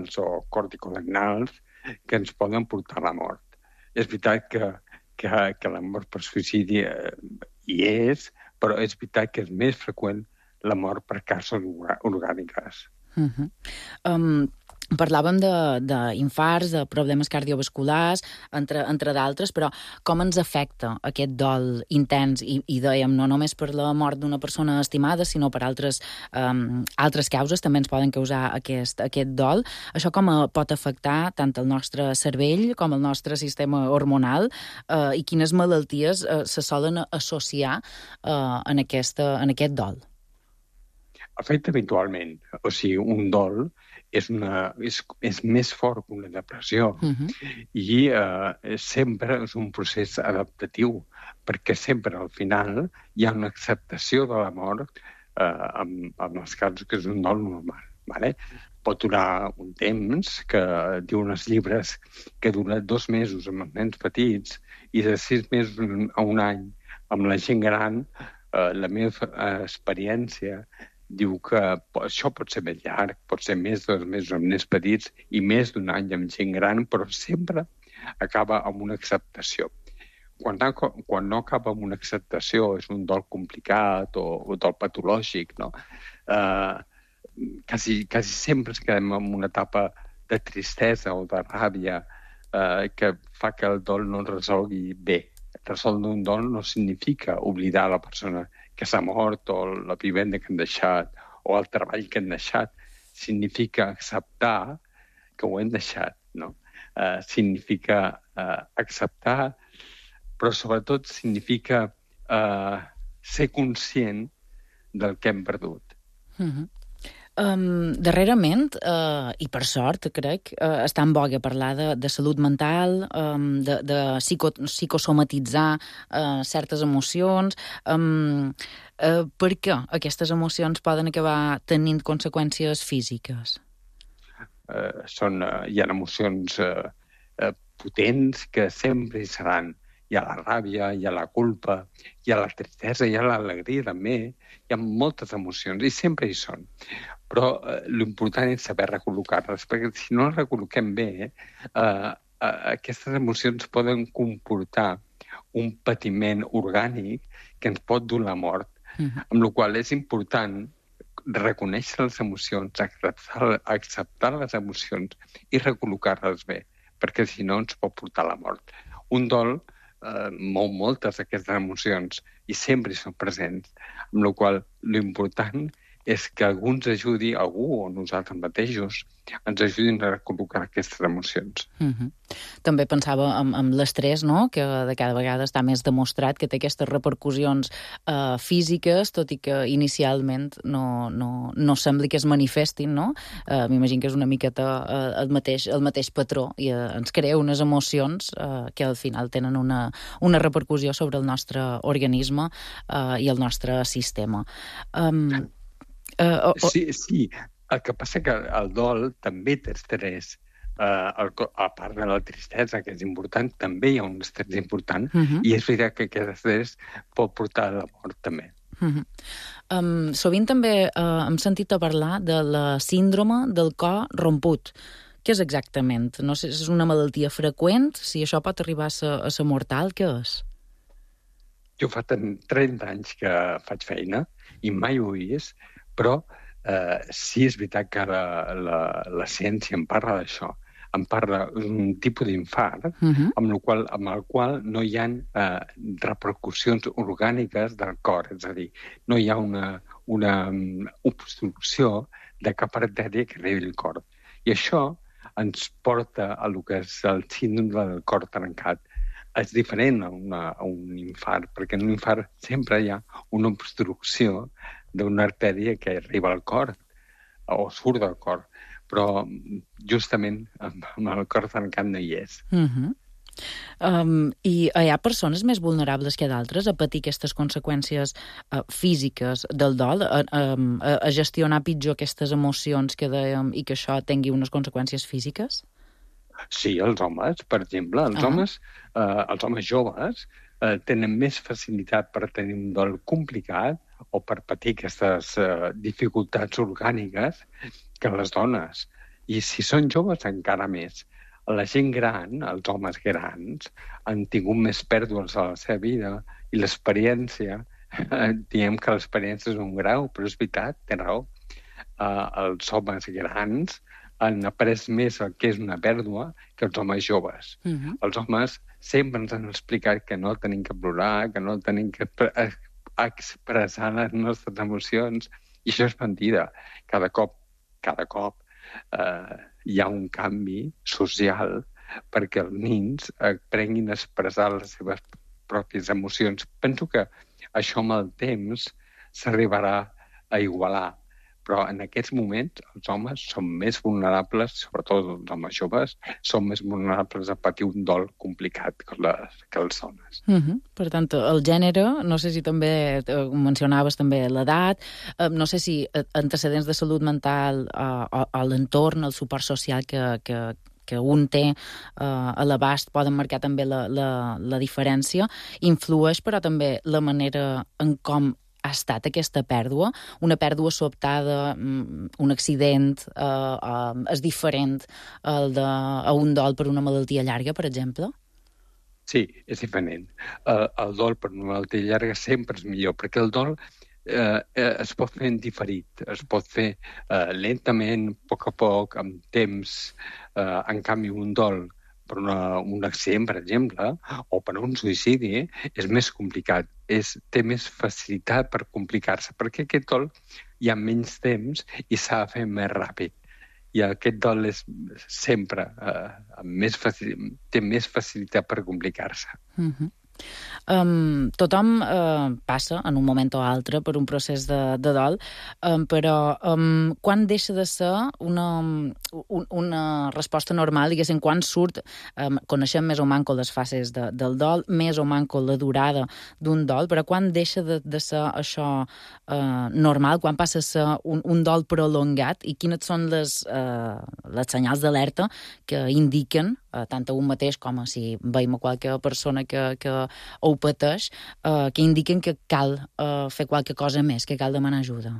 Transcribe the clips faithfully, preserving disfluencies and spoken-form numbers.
adrenals o corticoadenals que ens poden portar a la mort. És veritat que, que, que la mort per suïcidi eh, hi és, però és veritat que és més freqüent la mort per causes orgàniques. Uh-huh. Um, parlàvem d'infarts, de, de problemes cardiovasculars, entre, entre d'altres, però com ens afecta aquest dol intens? I, i dèiem, no només per la mort d'una persona estimada, sinó per altres, um, altres causes també ens poden causar aquest, aquest dol. Això com pot afectar tant el nostre cervell com el nostre sistema hormonal uh, i quines malalties uh, se solen associar uh, en, aquesta, en aquest dol? Afecta habitualment. O sigui, un dol és, una, és, és més fort que una depressió. Uh-huh. I eh, sempre és un procés adaptatiu, perquè sempre al final hi ha una acceptació de la mort eh, en, en els casos que és un dol normal. Vale? Pot durar un temps, que diuen els llibres, que dura dos mesos amb els nens petits i de sis mesos a un any amb la gent gran. Eh, la meva eh, experiència diu que això pot ser més llarg, pot ser més de dos mesos amb nens petits i més d'un any amb gent gran, però sempre acaba amb una acceptació. Quan, quan no acaba amb una acceptació, és un dol complicat o un dol patològic, no? Eh, quasi, quasi sempre es quedem en una etapa de tristesa o de ràbia eh, que fa que el dol no es resolgui bé. Resoldre un dol no significa oblidar la persona que s'ha mort o la vivenda que han deixat o el treball que han deixat. Significa acceptar que ho hem deixat, no? Uh, significa uh, acceptar, però sobretot significa uh, ser conscient del que hem perdut. Mm-hmm. Um, darrerament, uh, i per sort, crec, uh, està en voga parlar de, de salut mental, um, de, de psico, psicosomatitzar uh, certes emocions. Um, uh, per què aquestes emocions poden acabar tenint conseqüències físiques? Uh, són, uh, hi ha emocions uh, uh, potents que sempre hi seran. Hi ha la ràbia, hi ha la culpa, hi ha la tristesa, hi ha l'alegria també. Hi ha moltes emocions i sempre hi són. Però eh, l'important és saber recol·locar-les, perquè si no les recol·loquem bé, eh, eh, aquestes emocions poden comportar un patiment orgànic que ens pot dur la mort, uh-huh. amb la qual és important reconèixer les emocions, acceptar, acceptar les emocions i recol·locar-les bé, perquè si no ens pot portar la mort. Un dol eh, mou moltes d'aquestes emocions i sempre hi són presents, amb la qual l'important és que algú ens ajudi, algú o nosaltres mateixos, ens ajudin a recol·locar aquestes emocions. Uh-huh. També pensava en, en l'estrès, no?, que de cada vegada està més demostrat que té aquestes repercussions uh, físiques, tot i que inicialment no, no, no sembli que es manifestin, no? Uh, M'imagino que és una miqueta uh, el, mateix, el mateix patró i uh, ens crea unes emocions uh, que al final tenen una, una repercussió sobre el nostre organisme uh, i el nostre sistema. Um, Uh, oh, oh. Sí, sí. El que passa que el dol també té estrès. Uh, el, a part de la tristesa, que és important, també hi ha un estrès important, uh-huh. i és veritat que aquest estrès pot portar a la mort també. Uh-huh. Um, sovint també uh, hem sentit a parlar de la síndrome del cor romput. Què és exactament? No sé si és una malaltia freqüent, si això pot arribar a ser, a ser mortal, què és? Jo fa trenta anys que faig feina i mai ho he vist, però eh, sí és veritat que la, la, la ciència en parla d'això. En parla d'un tipus d'infart uh-huh. amb, el qual, amb el qual no hi ha eh, repercussions orgàniques del cor. És a dir, no hi ha una, una obstrucció de cap artèria que arribi al cor. I això ens porta a lo que és el síndrome del cor trencat. És diferent a, una, a un infart, perquè en un infart sempre hi ha una obstrucció d'una artèria que arriba al cor o surt del cor, però justament amb el cor tancat no hi és. Uh-huh. Um, I hi ha persones més vulnerables que d'altres a patir aquestes conseqüències uh, físiques del dol, a, a, a gestionar pitjor aquestes emocions que dèiem i que això tingui unes conseqüències físiques? Sí, els homes, per exemple. Els, uh-huh. homes, eh, els homes joves eh, tenen més facilitat per tenir un dol complicat o per patir aquestes eh, dificultats orgàniques que les dones. I si són joves, encara més. La gent gran, els homes grans, han tingut més pèrdues a la seva vida i l'experiència, diem que l'experiència és un grau, però és veritat, té raó. Uh, els homes grans han après més el que és una pèrdua que els homes joves. Uh-huh. Els homes sempre ens han explicat que no tenim que plorar, que no tenim que expressar les nostres emocions, i això és mentida. Cada cop, cada cop eh, hi ha un canvi social perquè els nins aprenguin a expressar les seves pròpies emocions. Penso que això amb el temps s'arribarà a igualar, però en aquests moments els homes són més vulnerables, sobretot els homes joves, són més vulnerables a patir un dol complicat que les, que les dones. Uh-huh. Per tant, el gènere, no sé si també mencionaves també l'edat, eh, no sé si antecedents de salut mental eh, a l'entorn, el suport social que, que, que un té eh, a l'abast poden marcar també la, la, la diferència, influeix però també la manera en com ha estat aquesta pèrdua? Una pèrdua sobtada, un accident, eh, eh, és diferent el de, a un dol per una malaltia llarga, per exemple? Sí, és diferent. Uh, el dol per una malaltia llarga sempre és millor, perquè el dol eh, es pot fer en diferit, es pot fer eh, lentament, a poc a poc, amb temps. Eh, en canvi, un dol per una, un accident, per exemple, o per un suïcidi, eh, és més complicat. És, té més facilitat per complicar-se, perquè aquest dol hi ha menys temps i s'ha de fer més ràpid. I aquest dol és sempre eh, més facil, té més facilitat per complicar-se. Mm-hmm. Um, tothom uh, passa en un moment o altre per un procés de, de dol, um, però um, quan deixa de ser una, un, una resposta normal, diguéssim, quan surt, um, coneixem més o manco les fases de, del dol, més o manco la durada d'un dol, però quan deixa de, de ser això uh, normal, quan passa a ser un, un dol prolongat, i quines són les, uh, les senyals d'alerta que indiquen, uh, tant a un mateix com a si veiem a qualque persona que, que o ho pateix, eh, que indiquen que cal eh, fer qualque cosa més, que cal demanar ajuda.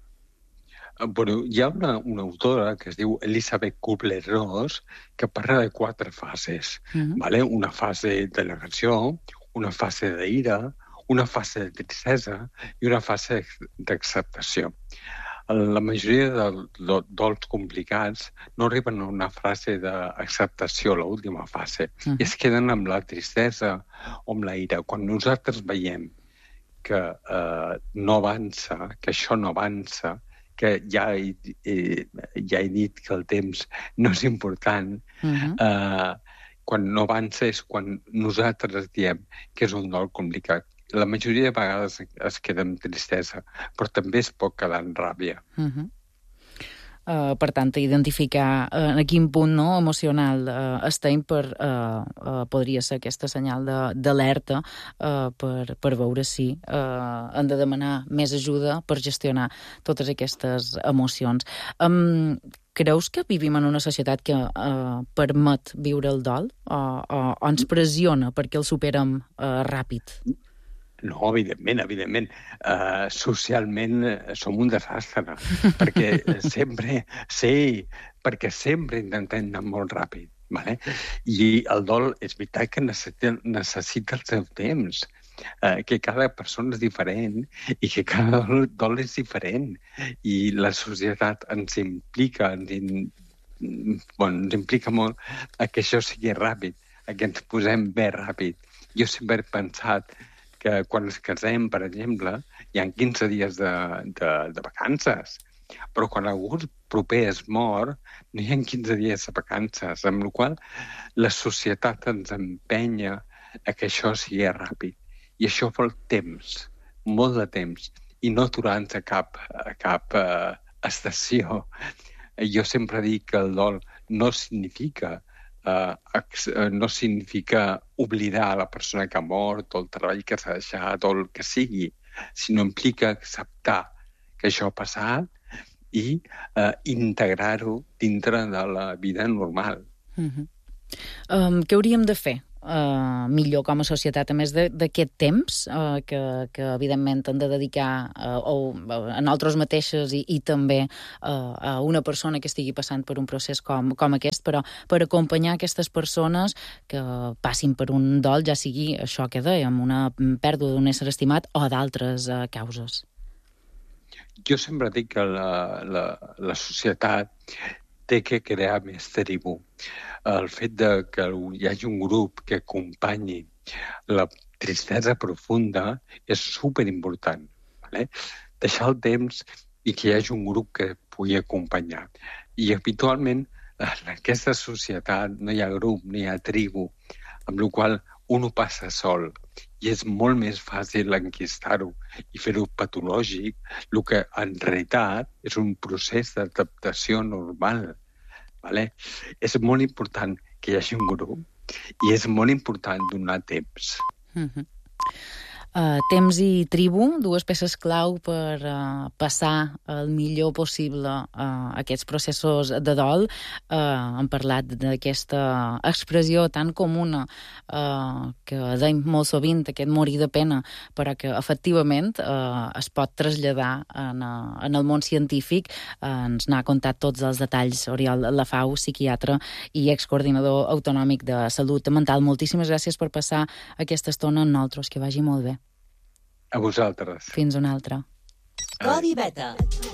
Bueno, hi ha una, una autora que es diu Elisabeth Kubler-Ross que parla de quatre fases. Uh-huh. ¿Vale? Una fase de negació, una fase d'ira, una fase de tristesa i una fase d'acceptació. La majoria de dols complicats no arriben a una fase d'acceptació, l'última fase, uh-huh. i es queden amb la tristesa o amb la ira. Quan nosaltres veiem que eh, no avança, que això no avança, que ja he, eh, ja he dit que el temps no és important, uh-huh. eh, quan no avança és quan nosaltres diem que és un dol complicat. La majoria de vegades es queda amb tristesa, però també es pot quedar en ràbia. Uh-huh. Uh, per tant, identificar uh, en quin punt no, emocional uh, estem per, uh, uh, podria ser aquesta senyal d'alerta uh, per, per veure si uh, hem de demanar més ajuda per gestionar totes aquestes emocions. Um, creus que vivim en una societat que uh, permet viure el dol o, o, o ens pressiona perquè el superem uh, ràpid? No, evidentment, evidentment. Uh, socialment uh, som un desastre, perquè sempre, sí, perquè sempre intentem anar molt ràpid. Vale? I el dol és veritat que necessita, necessita el seu temps, uh, que cada persona és diferent i que cada dol, dol és diferent. I la societat ens implica, ens, in, bueno, ens implica molt a que això sigui ràpid, a que ens posem bé ràpid. Jo sempre he pensat que quan ens casem, per exemple, hi ha quinze dies de, de, de vacances. Però quan algú proper es mor, no hi ha quinze dies de vacances, amb la qual la societat ens empenya a que això sigui ràpid. I això vol temps, molt de temps, i no aturar-nos a cap, a cap uh, estació. Jo sempre dic que el dol no significa Uh, no significa oblidar la persona que ha mort o el treball que s'ha deixat o el que sigui, sinó implica acceptar que això ha passat i uh, integrar-ho dintre de la vida normal. Uh-huh. Um, què hauríem de fer eh, millor com a societat, a més d'aquest temps eh, que, que evidentment hem de dedicar eh, o, a nosaltres mateixes i, i també eh, a una persona que estigui passant per un procés com, com aquest, però per acompanyar aquestes persones que passin per un dol, ja sigui això que dèiem, una pèrdua d'un ésser estimat o d'altres eh, causes. Jo sempre dic que la, la, la societat té que crear més tribu. El fet de que hi hagi un grup que acompanyi la tristesa profunda és superimportant. Vale? Deixar el temps i que hi hagi un grup que pugui acompanyar. I habitualment en aquesta societat no hi ha grup, no hi ha tribu, amb la qual un ho passa sol i és molt més fàcil enquistar-ho i fer-ho patològic, el que en realitat és un procés d'adaptació normal. Vale? És molt important que hi hagi un grup i és molt important donar temps. Mm-hmm. Uh, temps i tribu, dues peces clau per uh, passar el millor possible uh, aquests processos de dol. Uh, hem parlat d'aquesta expressió tan comuna uh, que deim molt sovint, aquest morir de pena, però que efectivament uh, es pot traslladar en, uh, en el món científic. Uh, ens n'ha contat tots els detalls Oriol Lafau, psiquiatre i excoordinador autonòmic de salut mental. Moltíssimes gràcies per passar aquesta estona amb nosaltres, que vagi molt bé. A vosaltres. Fins una altra. Codi Beta.